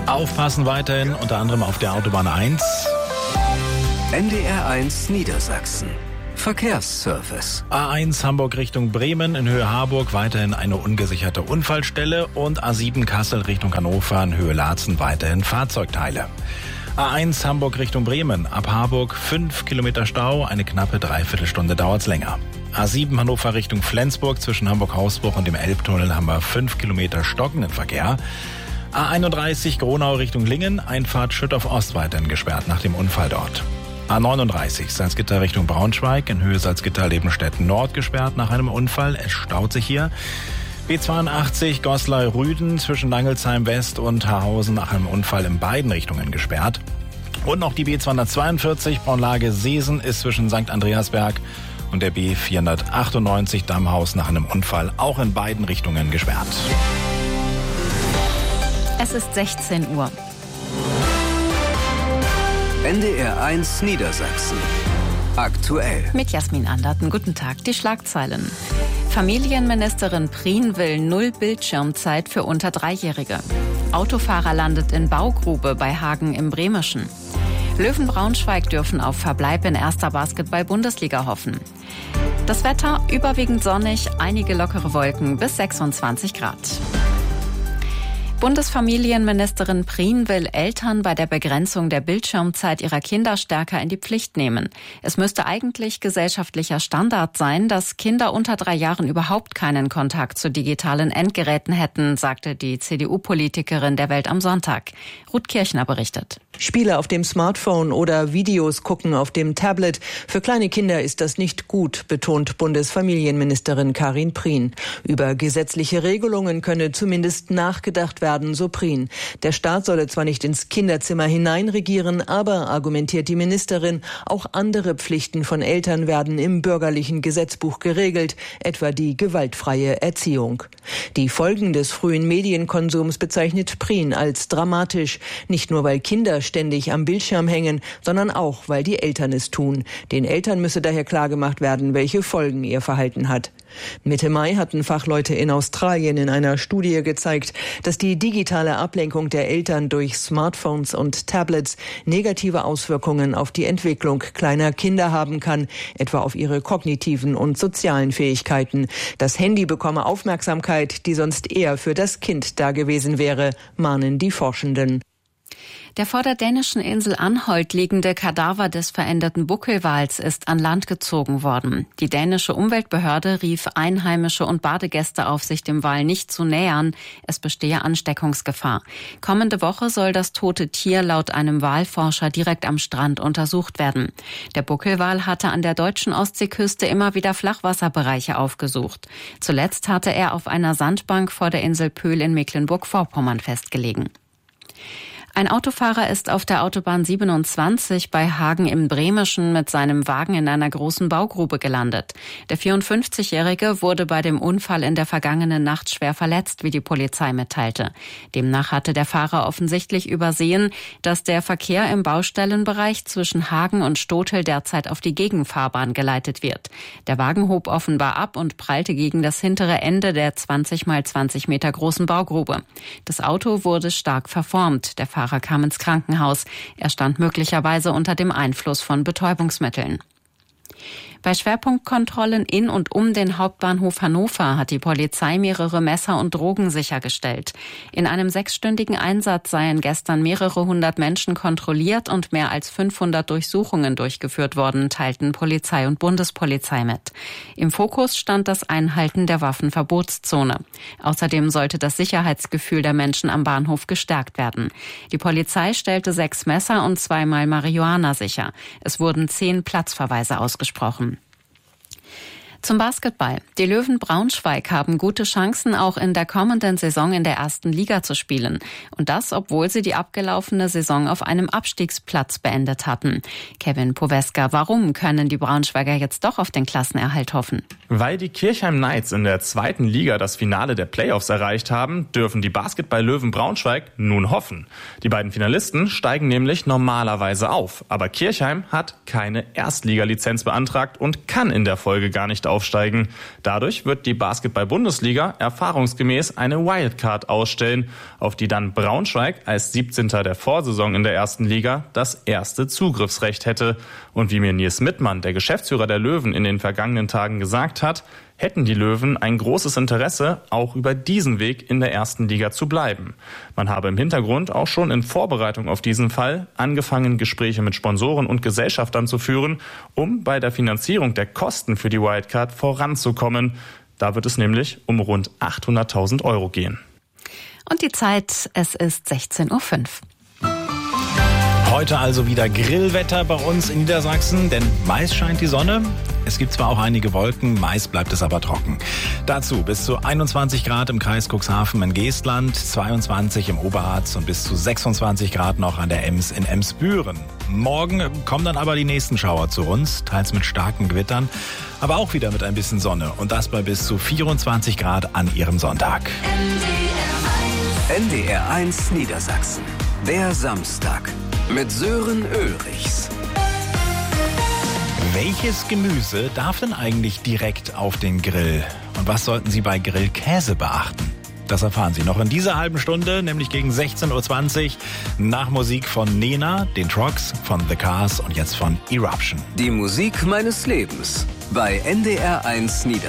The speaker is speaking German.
Aufpassen weiterhin, unter anderem auf der Autobahn 1. NDR 1 Niedersachsen. Verkehrsservice. A1 Hamburg Richtung Bremen in Höhe Harburg weiterhin eine ungesicherte Unfallstelle und A7 Kassel Richtung Hannover in Höhe Laatzen weiterhin Fahrzeugteile. A1 Hamburg Richtung Bremen, ab Harburg 5 Kilometer Stau, eine knappe Dreiviertelstunde dauert's länger. A7 Hannover Richtung Flensburg zwischen Hamburg-Hausbruch und dem Elbtunnel haben wir 5 Kilometer stockenden Verkehr. A31 Gronau Richtung Lingen, Einfahrt Schüttorf-Ost weiterhin gesperrt nach dem Unfall dort. A39 Salzgitter Richtung Braunschweig, in Höhe Salzgitter-Lebenstedt Nord gesperrt nach einem Unfall. Es staut sich hier. B82 Goslar-Rüden zwischen Langelsheim West und Haarhausen nach einem Unfall in beiden Richtungen gesperrt. Und noch die B242 Braunlage-Seesen ist zwischen St. Andreasberg und der B498 Dammhaus nach einem Unfall auch in beiden Richtungen gesperrt. Es ist 16 Uhr. NDR 1 Niedersachsen. Aktuell. Mit Jasmin Anderten. Guten Tag. Die Schlagzeilen. Familienministerin Prien will 0 Bildschirmzeit für unter 3-Jährige. Autofahrer landet in Baugrube bei Hagen im Bremischen. Löwen Braunschweig dürfen auf Verbleib in 1. Basketball-Bundesliga hoffen. Das Wetter überwiegend sonnig, einige lockere Wolken bis 26 Grad. Bundesfamilienministerin Prien will Eltern bei der Begrenzung der Bildschirmzeit ihrer Kinder stärker in die Pflicht nehmen. Es müsste eigentlich gesellschaftlicher Standard sein, dass Kinder unter 3 Jahren überhaupt keinen Kontakt zu digitalen Endgeräten hätten, sagte die CDU-Politikerin der Welt am Sonntag. Ruth Kirchner berichtet. Spiele auf dem Smartphone oder Videos gucken auf dem Tablet. Für kleine Kinder ist das nicht gut, betont Bundesfamilienministerin Karin Prien. Über gesetzliche Regelungen könne zumindest nachgedacht werden, so Prien. Der Staat solle zwar nicht ins Kinderzimmer hineinregieren, aber, argumentiert die Ministerin, auch andere Pflichten von Eltern werden im bürgerlichen Gesetzbuch geregelt, etwa die gewaltfreie Erziehung. Die Folgen des frühen Medienkonsums bezeichnet Prien als dramatisch. Nicht nur, weil Kinder ständig am Bildschirm hängen, sondern auch, weil die Eltern es tun. Den Eltern müsse daher klargemacht werden, welche Folgen ihr Verhalten hat. Mitte Mai hatten Fachleute in Australien in einer Studie gezeigt, dass die digitale Ablenkung der Eltern durch Smartphones und Tablets negative Auswirkungen auf die Entwicklung kleiner Kinder haben kann, etwa auf ihre kognitiven und sozialen Fähigkeiten. Das Handy bekomme Aufmerksamkeit, die sonst eher für das Kind da gewesen wäre, mahnen die Forschenden. Der vor der dänischen Insel Anholt liegende Kadaver des veränderten Buckelwals ist an Land gezogen worden. Die dänische Umweltbehörde rief Einheimische und Badegäste auf, sich dem Wal nicht zu nähern. Es bestehe Ansteckungsgefahr. Kommende Woche soll das tote Tier laut einem Walforscher direkt am Strand untersucht werden. Der Buckelwal hatte an der deutschen Ostseeküste immer wieder Flachwasserbereiche aufgesucht. Zuletzt hatte er auf einer Sandbank vor der Insel Pöhl in Mecklenburg-Vorpommern festgelegen. Ein Autofahrer ist auf der Autobahn 27 bei Hagen im Bremischen mit seinem Wagen in einer großen Baugrube gelandet. Der 54-Jährige wurde bei dem Unfall in der vergangenen Nacht schwer verletzt, wie die Polizei mitteilte. Demnach hatte der Fahrer offensichtlich übersehen, dass der Verkehr im Baustellenbereich zwischen Hagen und Stotel derzeit auf die Gegenfahrbahn geleitet wird. Der Wagen hob offenbar ab und prallte gegen das hintere Ende der 20 mal 20 Meter großen Baugrube. Das Auto wurde stark verformt. Der Fahrer kam ins Krankenhaus. Er stand möglicherweise unter dem Einfluss von Betäubungsmitteln. Bei Schwerpunktkontrollen in und um den Hauptbahnhof Hannover hat die Polizei mehrere Messer und Drogen sichergestellt. In einem 6-stündigen Einsatz seien gestern mehrere hundert Menschen kontrolliert und mehr als 500 Durchsuchungen durchgeführt worden, teilten Polizei und Bundespolizei mit. Im Fokus stand das Einhalten der Waffenverbotszone. Außerdem sollte das Sicherheitsgefühl der Menschen am Bahnhof gestärkt werden. Die Polizei stellte 6 Messer und 2-mal Marihuana sicher. Es wurden 10 Platzverweise ausgesprochen. Zum Basketball. Die Löwen Braunschweig haben gute Chancen, auch in der kommenden Saison in der 1. Liga zu spielen. Und das, obwohl sie die abgelaufene Saison auf einem Abstiegsplatz beendet hatten. Kevin Poweska, warum können die Braunschweiger jetzt doch auf den Klassenerhalt hoffen? Weil die Kirchheim Knights in der 2. Liga das Finale der Playoffs erreicht haben, dürfen die Basketball-Löwen Braunschweig nun hoffen. Die beiden Finalisten steigen nämlich normalerweise auf. Aber Kirchheim hat keine Erstligalizenz beantragt und kann in der Folge gar nicht aufsteigen. Dadurch wird die Basketball-Bundesliga erfahrungsgemäß eine Wildcard ausstellen, auf die dann Braunschweig als 17. der Vorsaison in der ersten Liga das erste Zugriffsrecht hätte. Und wie mir Nils Mittmann, der Geschäftsführer der Löwen, in den vergangenen Tagen gesagt hat, hätten die Löwen ein großes Interesse, auch über diesen Weg in der ersten Liga zu bleiben. Man habe im Hintergrund auch schon in Vorbereitung auf diesen Fall angefangen, Gespräche mit Sponsoren und Gesellschaftern zu führen, um bei der Finanzierung der Kosten für die Wildcard voranzukommen. Da wird es nämlich um rund 800.000 € gehen. Und die Zeit, es ist 16:05 Uhr. Heute also wieder Grillwetter bei uns in Niedersachsen, denn meist scheint die Sonne. Es gibt zwar auch einige Wolken, meist bleibt es aber trocken. Dazu bis zu 21 Grad im Kreis Cuxhaven in Geestland, 22 im Oberharz und bis zu 26 Grad noch an der Ems in Emsbüren. Morgen kommen dann aber die nächsten Schauer zu uns, teils mit starken Gewittern, aber auch wieder mit ein bisschen Sonne und das bei bis zu 24 Grad an ihrem Sonntag. NDR1 Niedersachsen. Der Samstag. Mit Sören Ulrichs. Welches Gemüse darf denn eigentlich direkt auf den Grill? Und was sollten Sie bei Grillkäse beachten? Das erfahren Sie noch in dieser halben Stunde, nämlich gegen 16:20 Uhr nach Musik von Nena, den Trogs, von The Cars und jetzt von Eruption. Die Musik meines Lebens bei NDR1 Niedersachsen.